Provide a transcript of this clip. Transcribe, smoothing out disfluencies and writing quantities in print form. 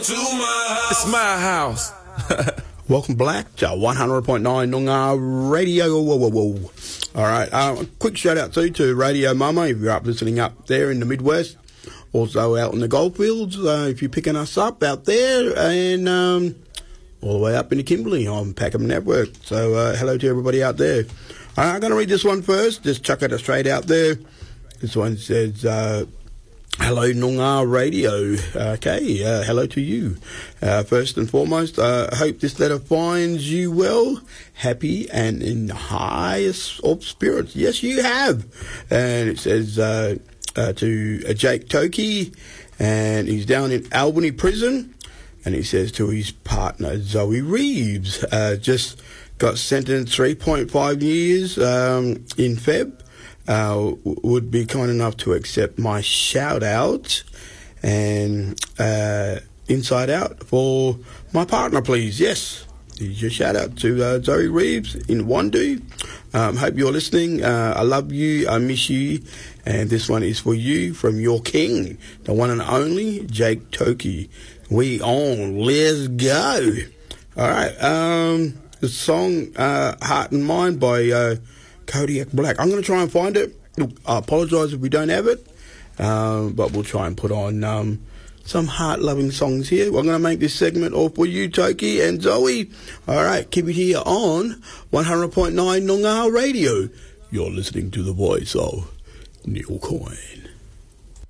to my house. It's my house. Welcome back to 100.9 Noongar Radio. Whoa. All right, quick shout out to Radio Mama if you're up listening up there in the Midwest. Also out in the Goldfields, if you're picking us up out there, and all the way up in the Kimberley on Packham Network. So hello to everybody out there. I'm going to read this one first, just chuck it straight out there. This one says, hello Noongar Radio. Okay, hello to you. First and foremost, I hope this letter finds you well, happy and in the highest of spirits. Yes, you have. And it says to Jake Toki, and he's down in Albany Prison, and he says to his partner Zoe Reeves, just got sentenced 3.5 years in Feb. Would be kind enough to accept my shout out and inside out for my partner, please. Yes, your shout out to Zoe Reeves in Wandoo. Hope you're listening. I love you. I miss you. And this one is for you from your king, the one and only Jake Toki. We on. Let's go. All right. The song Heart and Mind by Kodiak Black. I'm going to try and find it. Look, I apologise if we don't have it, but we'll try and put on some heart-loving songs here. I'm going to make this segment all for you, Toki and Zoe. All right, keep it here on 100.9 Noongar Radio. You're listening to the voice of Neil Coyne.